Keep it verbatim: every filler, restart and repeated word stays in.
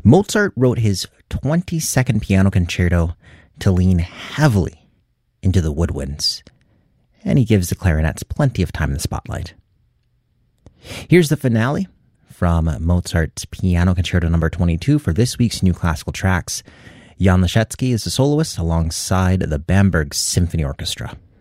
Mozart wrote his twenty-second piano concerto to lean heavily into the woodwinds, and he gives the clarinets plenty of time in the spotlight. Here's the finale from Mozart's Piano Concerto number twenty-two for this week's New Classical Tracks. Jan Leschetzy is the soloist alongside the Bamberg Symphony Orchestra.